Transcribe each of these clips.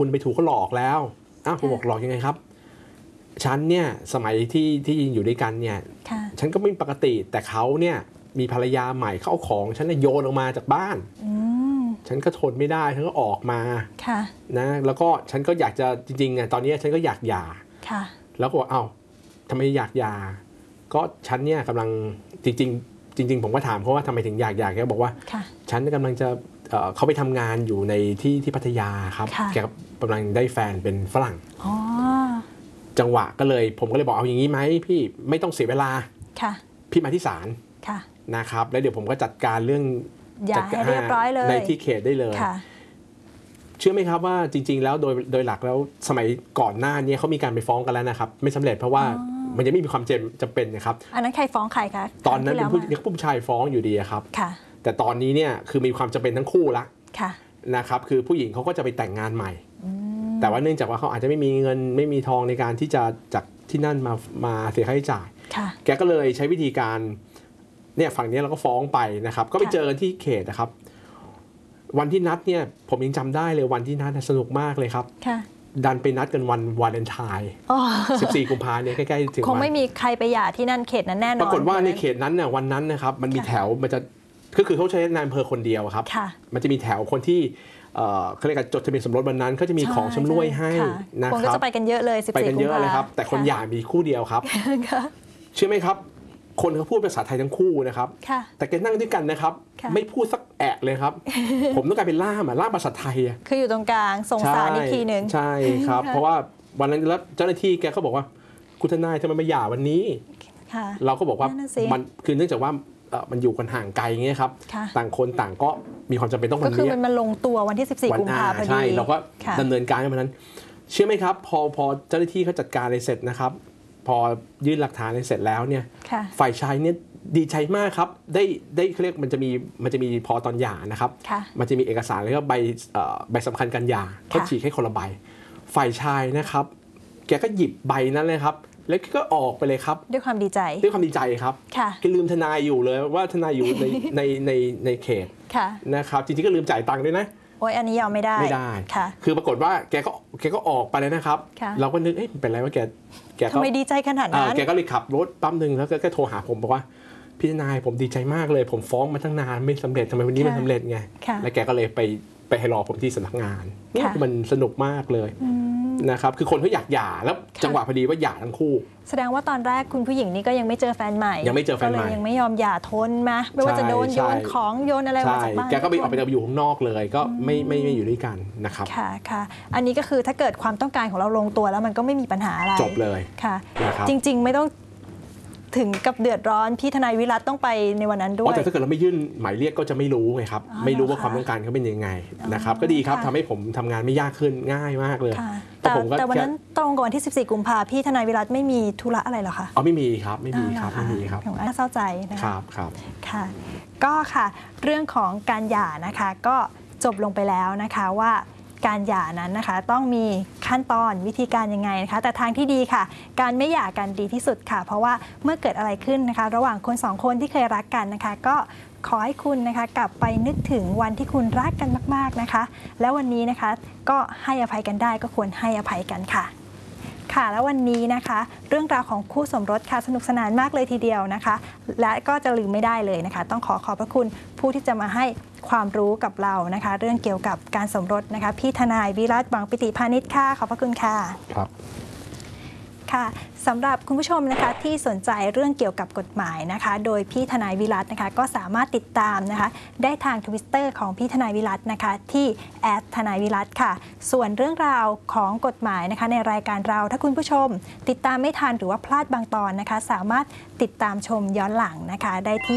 คุณไปถูกเขาหลอกแล้วผมบอกหลอกยังไงครับฉันเนี่ยสมัยที่อยู่ด้วยกันเนี่ยฉันก็ไม่ปกติแต่เขาเนี่ยมีภรรยาใหม่เขาเอาของฉันโยนออกมาจากบ้านฉันก็ทนไม่ได้ฉันก็ออกมานะแล้วก็ฉันก็อยากจะจริงๆตอนนี้ฉันก็อยากหย่าแล้วก็บอกทำไมอยากหย่าก็ฉันเนี่ยกำลังจริงผมก็ถามเขาว่าทำไมถึงอยากหย่าแกบอกว่าฉันกำลังจะเขาไปทำงานอยู่ในที่พัทยาครับแกกำลังได้แฟนเป็นฝรั่งจังหวะผมก็เลยบอกเอาอย่างนี้ไหมพี่ไม่ต้องเสียเวลาพี่มาที่ศาลนะครับแล้วเดี๋ยวผมก็จัดการเรื่องจัดการเรียบร้อยเลยในที่เขตได้เลยเชื่อไหมครับว่าจริงๆแล้วโดยหลักแล้วสมัยก่อนหน้านี้เขามีการไปฟ้องกันแล้วนะครับไม่สำเร็จเพราะว่ามันยังไม่มีความจำเป็นนะครับอันนั้นใครฟ้องใครคะตอนนั้นเป็นผู้ชายฟ้องอยู่ดีครับแต่ตอนนี้เนี่ยคือมีความจำเป็นทั้งคู่ละนะครับคือผู้หญิงเขาก็จะไปแต่งงานใหม่แต่ว่าเนื่องจากว่าเขาอาจจะไม่มีเงินไม่มีทองในการที่จะจากที่นั่นมาเสียค่าใช้จ่ายแกก็เลยใช้วิธีการเนี่ยฝั่งนี้เราก็ฟ้องไปนะครับก็ไปเจอกันที่เขตนะครับวันที่นัดเนี่ยผมยังจำได้เลยวันที่นัดสนุกมากเลยครับดันไปนัดกันวันวาเลนไทน์14 กุมภาพันธ์เนี่ยใกล้ๆถึงคงไม่มีใครไปหย่าที่นั่นเขตนั้นแน่นอนปรากฏว่าในเขตนั้นเนี่ยวันนั้นนะครับมันมีแถวมันจะคือเขาใช้นายอำเภอคนเดียวครับมันจะมีแถวคนที่เขาเรียกกันจดทะเบียนสมรสวันนั้นเขาจะมีของชำร่วยให้นะครับคงจะไปกันเยอะเลย14 ไปกันเยอะเลยครับแต่คนหย่ามีคู่เดียวครับเชื่อไหมครับคนเขาพูดภาษาไทยทั้งคู่นะครับแต่แกนั่งด้วยกันนะครับไม่พูดสักแอะเลยครับผมต้องการเป็นล่ามภาษาไทยคืออยู่ตรงกลางส่งสารอีกทีหนึ่งใช่ครับเพราะว่าวันนั้นแล้วเจ้าหน้าที่แกเขาบอกว่าคุณทนายทำไมมาหย่าวันนี้เราก็บอกว่ามันคือเนื่องจากว่ามันอยู่กันห่างไกลอย่างเงี้ยครับต่างคนต่างก็มีความจำเป็นต้องวันนี้ก็คือมันลงตัววันที่14 กุมภาพันธ์พอดีใช่เราก็ดำเนินการกันวันนั้นเชื่อไหมครับพอเจ้าหน้าที่เขาจัดการอะไรเสร็จนะครับพอยื่นหลักฐานเสร็จแล้วเนี่ยฝ่ายชายเนี่ยดีใจมากครับได้เขาเรียกมันจะมีพอตอนหย่านะครับมันจะมีเอกสารแล้วก็ใบสำคัญการหย่าเขาฉีกให้คนละใบฝ่ายชายนะครับแกก็หยิบใบนั้นเลยครับแล้วก็ออกไปเลยครับด้วยความดีใจครับแกลืมทนายอยู่เลยว่าทนายอยู่ในเขตนะครับจริงๆก็ลืมจ่ายตังค์ด้วยนะโอ้ยอันนี้ยอมไม่ได้คือปรากฏว่าแกก็ออกไปเลยนะครับเราก็นึกเป็นไรว่าแกทำไมดีใจขนาดนั้นแกก็เลยขับรถปั๊มหนึ่งแล้วก็โทรหาผมบอกว่าพี่ทนายผมดีใจมากเลยผมฟ้องมาตั้งนานไม่สำเร็จทำไมวันนี้มันสำเร็จไงแล้วแกก็เลยไปให้รอผมที่สำนักงานนี่มันสนุกมากเลยนะครับคือคนเขาอยากหย่าแล้วจังหวะพอดีว่าหย่าทั้งคู่แสดงว่าตอนแรกคุณผู้หญิงนี่ก็ยังไม่เจอแฟนใหม่ก็เลยยังไม่ยอมหย่าทนมาไม่ว่าจะโดนโยนของโยนอะไรมาจากบ้านแกก็ไปออกไปอยู่ข้างนอกเลยก็ไม่อยู่ด้วยกันนะครับค่ะอันนี้ก็คือถ้าเกิดความต้องการของเราลงตัวแล้วมันก็ไม่มีปัญหาอะไรจบเลยค่ะจริงๆไม่ต้องถึงกับเดือดร้อนพี่ทนายวิรัตต้องไปในวันนั้นด้วยแต่ถ้าเกิดเราไม่ยื่นหมายเรียกก็จะไม่รู้ไงครับไม่รู้ว่าความต้องการเขาเป็นยังไงนะครับก็ดีครับทำให้ผมทำงานไม่ยากขึ้นง่ายมากเลยแต่วันนั้นตรงกับวันที่14 กุมภาพันธ์พี่ทนายวิรัตไม่มีธุระอะไรหรอคะไม่มีครับน่าเศร้าใจนะครับค่ะก็ค่ะเรื่องของการหย่านะคะก็จบลงไปแล้วนะคะว่าการหย่านั้นนะคะต้องมีขั้นตอนวิธีการยังไงนะคะแต่ทางที่ดีค่ะการไม่หย่ากันดีที่สุดค่ะเพราะว่าเมื่อเกิดอะไรขึ้นนะคะระหว่างคน2 คนที่เคยรักกันนะคะก็ขอให้คุณนะคะกลับไปนึกถึงวันที่คุณรักกันมากๆนะคะแล้ววันนี้นะคะก็ให้อภัยกันได้ก็ควรให้อภัยกันค่ะแล้ววันนี้นะคะเรื่องราวของคู่สมรสค่ะสนุกสนานมากเลยทีเดียวนะคะและก็จะลืมไม่ได้เลยนะคะต้องขอบพระคุณผู้ที่จะมาให้ความรู้กับเรานะคะเรื่องเกี่ยวกับการสมรสนะคะพี่ทนายวิรัต หวังปิติพานิชค่ะขอบพระคุณค่ะครับค่ะสำหรับคุณผู้ชมนะคะที่สนใจเรื่องเกี่ยวกับกฎหมายนะคะโดยพี่ทนายวิรัตนะคะก็สามารถติดตามนะคะได้ทาง Twitter ของพี่ทนายวิรัตนะคะที่ทนายวิรัตค่ะส่วนเรื่องราวของกฎหมายนะคะในรายการเราถ้าคุณผู้ชมติดตามไม่ทันหรือว่าพลาดบางตอนนะคะสามารถติดตามชมย้อนหลังนะคะได้ที่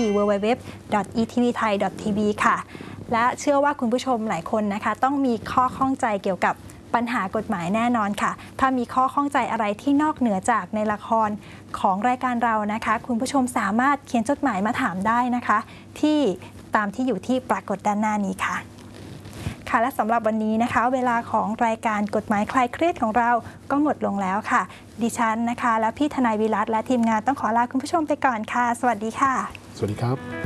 www.etvthai.tv ค่ะและเชื่อว่าคุณผู้ชมหลายคนนะคะต้องมีข้อข้องใจเกี่ยวกับปัญหากฎหมายแน่นอนค่ะถ้ามีข้อข้องใจอะไรที่นอกเหนือจากในละครของรายการเรานะคะคุณผู้ชมสามารถเขียนจดหมายมาถามได้นะคะที่ตามที่อยู่ที่ปรากฏด้านหน้านี้ค่ะและสำหรับวันนี้นะคะเวลาของรายการกฎหมายคลายเครียดของเราก็หมดลงแล้วค่ะดิฉันนะคะและพี่ทนายวิรัตและทีมงานต้องขอลาคุณผู้ชมไปก่อนค่ะสวัสดีค่ะสวัสดีครับ